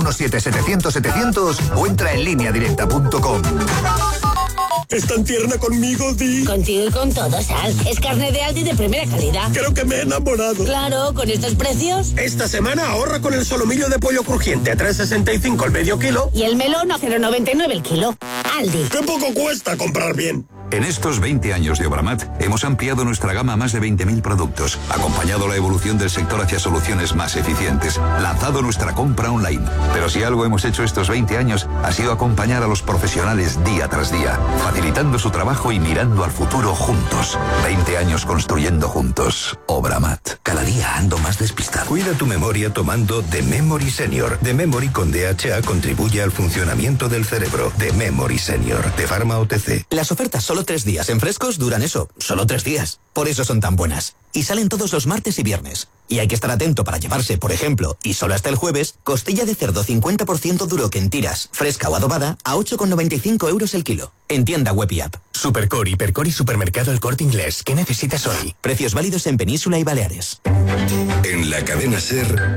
917-700-700 o entra en lineadirecta.com. ¿Es tan tierna conmigo, Di? Contigo y con todo, Sal. Es carne de Aldi de primera calidad. Creo que me he enamorado. Claro, con estos precios. Esta semana ahorra con el solomillo de pollo crujiente a 3,65 el medio kilo. Y el melón a 0,99 el kilo. Aldi. ¡Qué poco cuesta comprar bien! En estos 20 años de Obramat hemos ampliado nuestra gama a más de 20.000 productos, acompañado la evolución del sector hacia soluciones más eficientes, lanzado nuestra compra online. Pero si algo hemos hecho estos 20 años ha sido acompañar a los profesionales día tras día, facilitando su trabajo y mirando al futuro juntos. 20 años construyendo juntos. Obramat. Cada día ando más despistado. Cuida tu memoria tomando The Memory Senior. The Memory con DHA contribuye al funcionamiento del cerebro. The Memory Senior, de Pharma OTC. Las ofertas solo 3 días en Frescos duran eso, solo 3 días. Por eso son tan buenas. Y salen todos los martes y viernes. Y hay que estar atento para llevarse, por ejemplo, y solo hasta el jueves, costilla de cerdo 50% duro que en tiras, fresca o adobada, a 8,95 euros el kilo. En tienda web y app. Supercor, Hipercor y Supermercado El Corte Inglés. ¿Qué necesitas hoy? Precios válidos en Península y Baleares. En la cadena SER,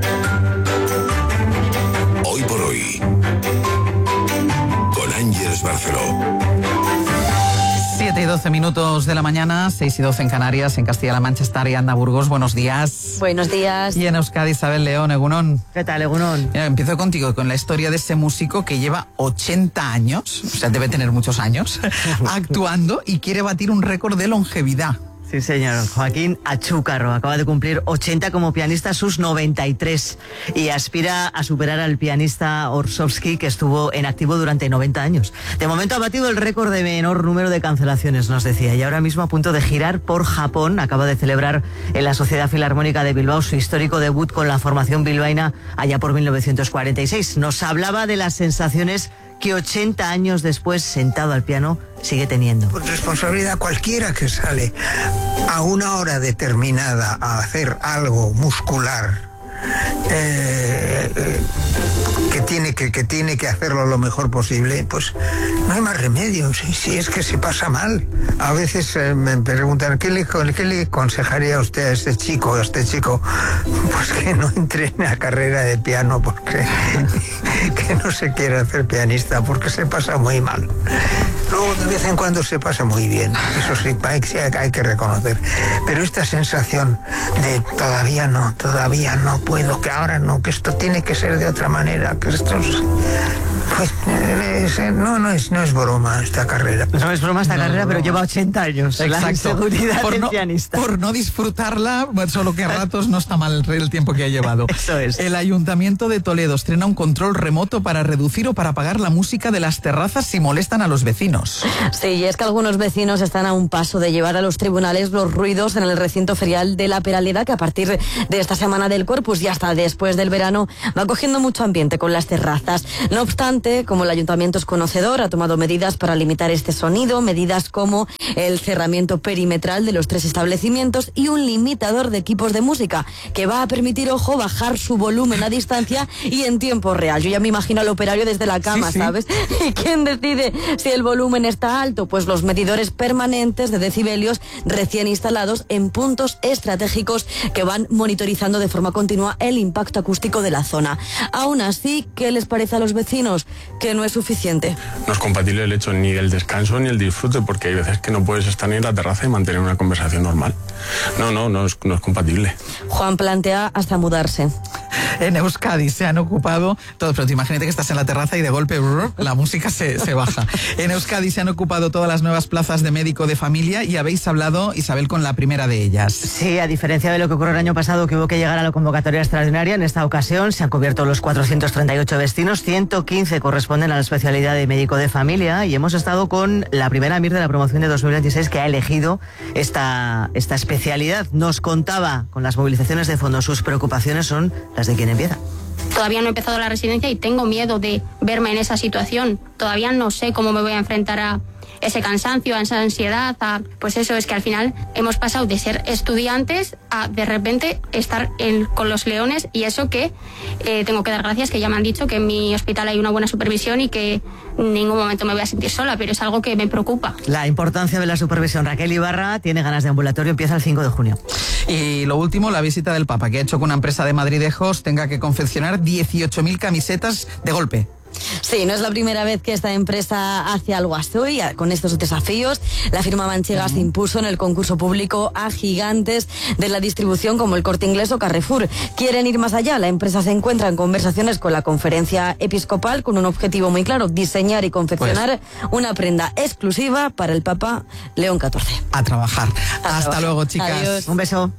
Hoy por Hoy, con Ángeles Barceló. 7:12 de la mañana, 6:12 en Canarias, en Castilla-La Mancha está Ariadna Burgos. Buenos días. Buenos días. Y en Euskadi, Isabel León, Egunon. ¿Qué tal, Egunon? Mira, empiezo contigo, con la historia de ese músico que lleva 80 años, o sea, debe tener muchos años, actuando y quiere batir un récord de longevidad. Sí, señor. Joaquín Achúcarro acaba de cumplir 80 como pianista, sus 93, y aspira a superar al pianista Orsovsky, que estuvo en activo durante 90 años. De momento ha batido el récord de menor número de cancelaciones, nos decía, y ahora mismo a punto de girar por Japón. Acaba de celebrar en la Sociedad Filarmónica de Bilbao su histórico debut con la formación bilbaína allá por 1946. Nos hablaba de las sensaciones que 80 años después, sentado al piano, sigue teniendo. Por responsabilidad, cualquiera que sale a una hora determinada a hacer algo muscular, que tiene que hacerlo lo mejor posible, pues no hay más remedio. Si es que se pasa mal. A veces me preguntan, ¿qué le aconsejaría a usted a este chico? Pues que no entre en la carrera de piano, porque que no se quiere hacer pianista, porque se pasa muy mal. Luego de vez en cuando se pasa muy bien, eso sí hay que reconocer. Pero esta sensación de todavía no puedo, que ahora no, que esto tiene que ser de otra manera, que esto pues no es broma esta carrera. No es broma esta carrera, pero lleva 80 años. Exacto. La inseguridad del pianista. Por no disfrutarla, solo que a ratos no está mal el tiempo que ha llevado. Eso es. El Ayuntamiento de Toledo estrena un control remoto para reducir o para apagar la música de las terrazas si molestan a los vecinos. Sí, y es que algunos vecinos están a un paso de llevar a los tribunales los ruidos en el recinto ferial de La Peraleda, que a partir de esta semana del Corpus y hasta después del verano va cogiendo mucho ambiente con las terrazas. No obstante, como el ayuntamiento es conocedor, ha tomado medidas para limitar este sonido, medidas como el cerramiento perimetral de los 3 establecimientos y un limitador de equipos de música que va a permitir, ojo, bajar su volumen a distancia y en tiempo real. Yo ya me imagino al operario desde la cama, sí. ¿Sabes? ¿Y quién decide si el volumen está alto? Pues los medidores permanentes de decibelios recién instalados en puntos estratégicos que van monitorizando de forma continua el impacto acústico de la zona. Aún así, ¿qué les parece a los vecinos? Que no es suficiente. No es compatible el hecho ni el descanso ni el disfrute, porque hay veces que no puedes estar ni en la terraza y mantener una conversación normal. No es compatible. Juan plantea hasta mudarse. En Euskadi se han ocupado todos, pero imagínate que estás en la terraza y de golpe la música se baja. En Euskadi se han ocupado todas las nuevas plazas de médico de familia y habéis hablado, Isabel, con la primera de ellas. Sí, a diferencia de lo que ocurrió el año pasado, que hubo que llegar a la convocatoria extraordinaria, en esta ocasión se han cubierto los 438 destinos, 115 corresponden a la especialidad de médico de familia, y hemos estado con la primera MIR de la promoción de 2026 que ha elegido esta especialidad. Nos contaba con las movilizaciones de fondo, sus preocupaciones son las de quien empieza. Todavía no he empezado la residencia y tengo miedo de verme en esa situación. Todavía no sé cómo me voy a enfrentar a ese cansancio, a esa ansiedad, pues eso es que al final hemos pasado de ser estudiantes a de repente estar con los leones, y eso que tengo que dar gracias, que ya me han dicho que en mi hospital hay una buena supervisión y que en ningún momento me voy a sentir sola, pero es algo que me preocupa. La importancia de la supervisión. Raquel Ibarra tiene ganas de ambulatorio, empieza el 5 de junio. Y lo último, la visita del Papa, que ha hecho que una empresa de madridejos tenga que confeccionar 18.000 camisetas de golpe. Sí, no es la primera vez que esta empresa hace algo así. Con estos desafíos, la firma manchega se impuso en el concurso público a gigantes de la distribución como el Corte Inglés o Carrefour. Quieren ir más allá. La empresa se encuentra en conversaciones con la Conferencia Episcopal con un objetivo muy claro: diseñar y confeccionar una prenda exclusiva para el Papa León XIV. A trabajar. Hasta luego, chicas. Adiós. Un beso.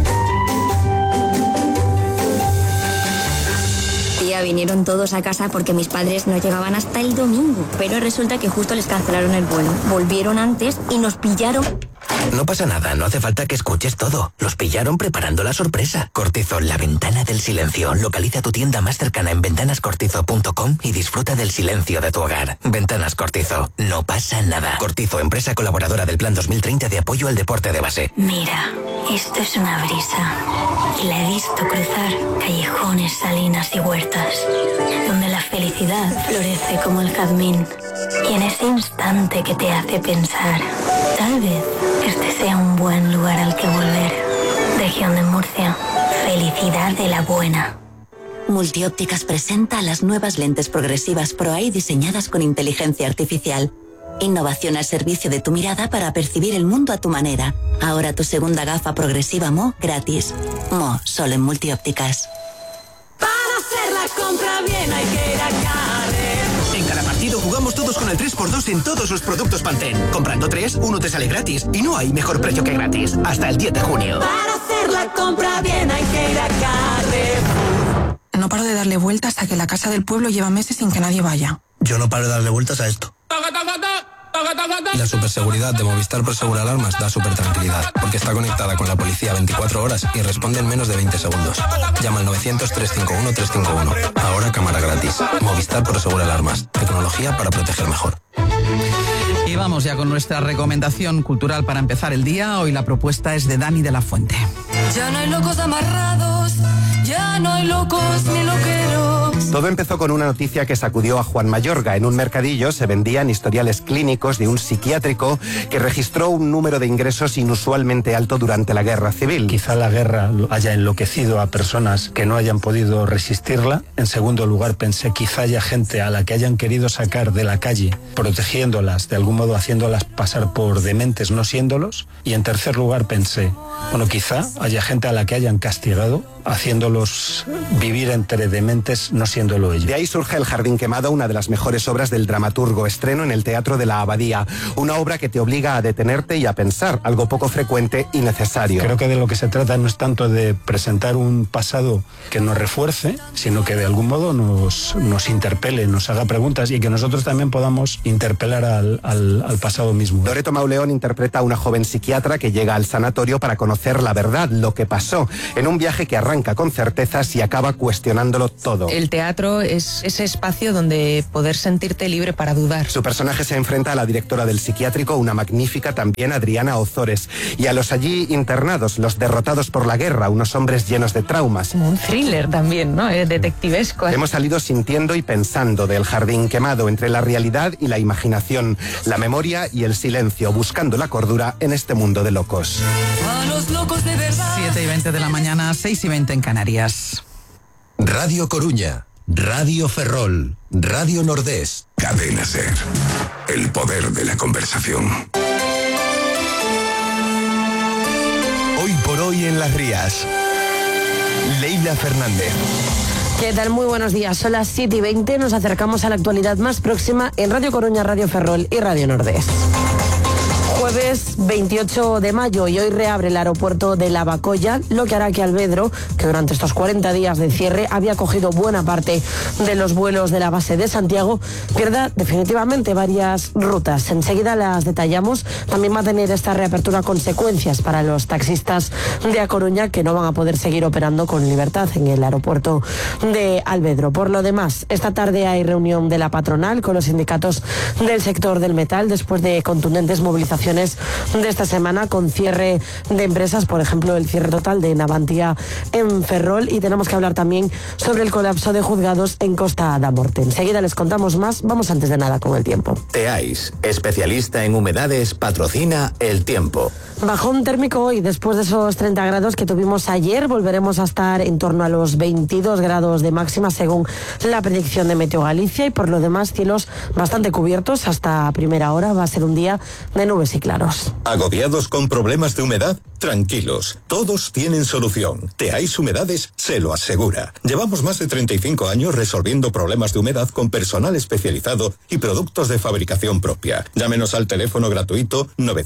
Tía, vinieron todos a casa porque mis padres no llegaban hasta el domingo, pero resulta que justo les cancelaron el vuelo. Volvieron antes y nos pillaron. No pasa nada, no hace falta que escuches todo. Los pillaron preparando la sorpresa. Cortizo, la ventana del silencio. Localiza tu tienda más cercana en ventanascortizo.com y disfruta del silencio de tu hogar. Ventanas Cortizo, no pasa nada. Cortizo, empresa colaboradora del Plan 2030 de apoyo al deporte de base. Mira, esto es una brisa. Y la he visto cruzar callejones, salinas y huertas, donde la felicidad florece como el jazmín. Y en ese instante que te hace pensar, tal vez este sea un buen lugar al que volver. Región de Murcia, felicidad de la buena. Multiópticas presenta las nuevas lentes progresivas ProEye diseñadas con inteligencia artificial. Innovación al servicio de tu mirada para percibir el mundo a tu manera. Ahora tu segunda gafa progresiva Mo gratis. Mo, solo en Multiópticas. Para hacer la compra bien hay que ir a Carrefour. En cada partido jugamos todos con el 3x2 en todos los productos Pantene. Comprando 3, uno te sale gratis. Y no hay mejor precio que gratis. Hasta el 10 de junio. Para hacer la compra bien hay que ir a Carrefour. No paro de darle vueltas a que la casa del pueblo lleva meses sin que nadie vaya. Yo no paro de darle vueltas a esto. La superseguridad de Movistar Prosegur Alarmas da súper tranquilidad, porque está conectada con la policía 24 horas y responde en menos de 20 segundos. Llama al 900-351-351. Ahora cámara gratis. Movistar Prosegur Alarmas. Tecnología para proteger mejor. Y vamos ya con nuestra recomendación cultural para empezar el día. Hoy la propuesta es de Dani de la Fuente. Ya no hay locos amarrados, ya no hay locos ni loqueros. Todo empezó con una noticia que sacudió a Juan Mayorga. En un mercadillo se vendían historiales clínicos de un psiquiátrico que registró un número de ingresos inusualmente alto durante la guerra civil. Quizá la guerra haya enloquecido a personas que no hayan podido resistirla. En segundo lugar, pensé quizá haya gente a la que hayan querido sacar de la calle, protegiéndolas, de algún modo haciéndolas pasar por dementes no siéndolos. Y en tercer lugar pensé, bueno, quizá haya gente a la que hayan castigado, haciéndolos vivir entre dementes no siéndolo ellos. De ahí surge El Jardín Quemado, una de las mejores obras del dramaturgo. Estreno en el Teatro de la Abadía. Una obra que te obliga a detenerte y a pensar, algo poco frecuente y necesario. Creo que de lo que se trata no es tanto de presentar un pasado que nos refuerce, sino que de algún modo nos interpele, nos haga preguntas y que nosotros también podamos interpelar al pasado mismo. Loreto Mauleón interpreta a una joven psiquiatra que llega al sanatorio para conocer la verdad, lo que pasó, en un viaje que arranca con certezas y acaba cuestionándolo todo. El teatro es ese espacio donde poder sentirte libre para dudar. Su personaje se enfrenta a la directora del psiquiátrico, una magnífica también Adriana Ozores, y a los allí internados, los derrotados por la guerra, unos hombres llenos de traumas. Como un thriller también, ¿no? Detectivesco. Hemos salido sintiendo y pensando del Jardín Quemado, entre la realidad y la imaginación, la memoria y el silencio, buscando la cordura en este mundo de locos. A los locos de verdad. 7:20 de la mañana, 6:20 en Canarias. Radio Coruña, Radio Ferrol, Radio Nordés. Cadena Ser. El poder de la conversación. Hoy por hoy en Las Rías. Leila Fernández. ¿Qué tal? Muy buenos días. Son las 7:20. Nos acercamos a la actualidad más próxima en Radio Coruña, Radio Ferrol y Radio Nordés. jueves 28 de mayo y hoy reabre el aeropuerto de Lavacolla, lo que hará que Alvedro, que durante estos 40 días de cierre había cogido buena parte de los vuelos de la base de Santiago, pierda definitivamente varias rutas. Enseguida las detallamos. También va a tener esta reapertura consecuencias para los taxistas de A Coruña, que no van a poder seguir operando con libertad en el aeropuerto de Alvedro. Por lo demás, esta tarde hay reunión de la patronal con los sindicatos del sector del metal después de contundentes movilizaciones de esta semana con cierre de empresas, por ejemplo el cierre total de Navantia en Ferrol, y tenemos que hablar también sobre el colapso de juzgados en Costa da Morte. Enseguida les contamos más. Vamos antes de nada con el tiempo. Teais, especialista en humedades, patrocina el tiempo. Bajón térmico hoy, después de esos 30 grados que tuvimos ayer, volveremos a estar en torno a los 22 grados de máxima según la predicción de Meteo Galicia, y por lo demás cielos bastante cubiertos hasta primera hora. Va a ser un día de nubes y claros. ¿Agobiados con problemas de humedad? Tranquilos, todos tienen solución. Teais Humedades se lo asegura. Llevamos más de 35 años resolviendo problemas de humedad con personal especializado y productos de fabricación propia. Llámenos al teléfono gratuito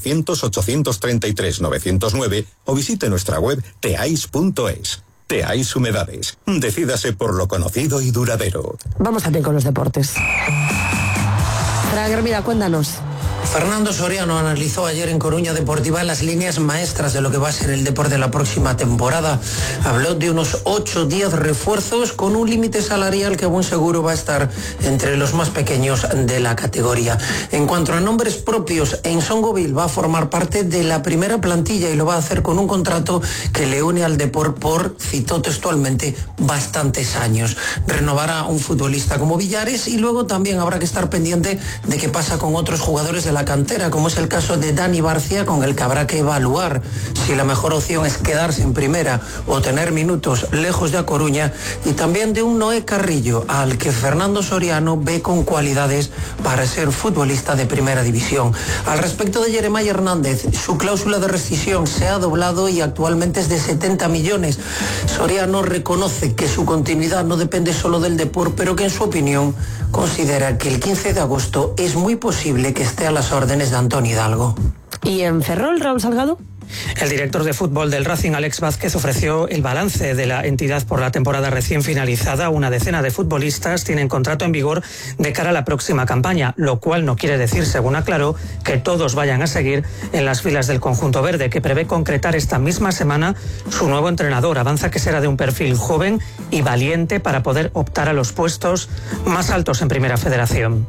900-833-909 o visite nuestra web teais.es. Teais Humedades. Decídase por lo conocido y duradero. Vamos también con los deportes. Fran Hermida, cuéntanos. Fernando Soriano analizó ayer en Coruña Deportiva las líneas maestras de lo que va a ser el deporte la próxima temporada. Habló de unos 8-10 refuerzos con un límite salarial que buen seguro va a estar entre los más pequeños de la categoría. En cuanto a nombres propios, Ensongovil va a formar parte de la primera plantilla y lo va a hacer con un contrato que le une al Depor por, citó textualmente, bastantes años. Renovará un futbolista como Villares y luego también habrá que estar pendiente de qué pasa con otros jugadores de la cantera, como es el caso de Dani Barcia, con el que habrá que evaluar si la mejor opción es quedarse en primera o tener minutos lejos de A Coruña, y también de un Noé Carrillo, al que Fernando Soriano ve con cualidades para ser futbolista de primera división. Al respecto de Jeremai Hernández, su cláusula de rescisión se ha doblado y actualmente es de 70 millones. Soriano reconoce que su continuidad no depende solo del Depor, pero que en su opinión considera que el 15 de agosto es muy posible que esté a las órdenes de Antón Hidalgo. ¿Y en Ferrol, Raúl Salgado? El director de fútbol del Racing, Alex Vázquez, ofreció el balance de la entidad por la temporada recién finalizada. Una decena de futbolistas tienen contrato en vigor de cara a la próxima campaña, lo cual no quiere decir, según aclaró, que todos vayan a seguir en las filas del conjunto verde, que prevé concretar esta misma semana su nuevo entrenador. Avanza que será de un perfil joven y valiente para poder optar a los puestos más altos en Primera Federación.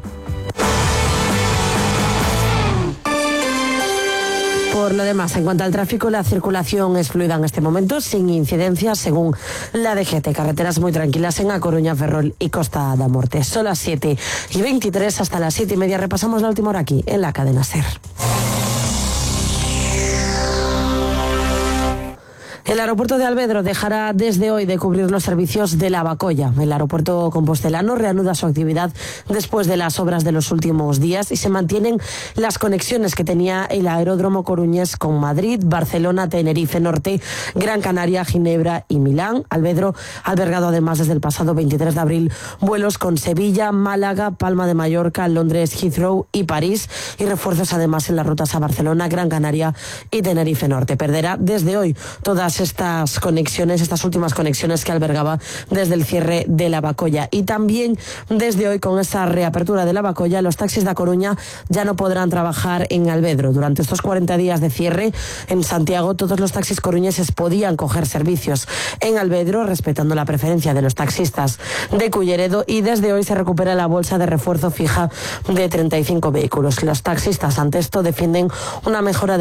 Por lo demás, en cuanto al tráfico, la circulación es fluida en este momento, sin incidencias, según la DGT. Carreteras muy tranquilas en A Coruña, Ferrol y Costa da Morte. Son las 7:23, hasta las 7:30 repasamos la última hora aquí, en la cadena SER. El aeropuerto de Alvedro dejará desde hoy de cubrir los servicios de Lavacolla. El aeropuerto compostelano reanuda su actividad después de las obras de los últimos días y se mantienen las conexiones que tenía el aeródromo coruñés con Madrid, Barcelona, Tenerife Norte, Gran Canaria, Ginebra y Milán. Alvedro ha albergado además desde el pasado 23 de abril vuelos con Sevilla, Málaga, Palma de Mallorca, Londres, Heathrow y París, y refuerzos además en las rutas a Barcelona, Gran Canaria y Tenerife Norte. Perderá desde hoy todas estas conexiones, estas últimas conexiones que albergaba desde el cierre de Lavacolla. Y también desde hoy, con esa reapertura de Lavacolla, los taxis de A Coruña ya no podrán trabajar en Alvedro. Durante estos 40 días de cierre en Santiago, todos los taxis coruñeses podían coger servicios en Alvedro, respetando la preferencia de los taxistas de Culleredo, y desde hoy se recupera la bolsa de refuerzo fija de 35 vehículos. Los taxistas ante esto defienden una mejora de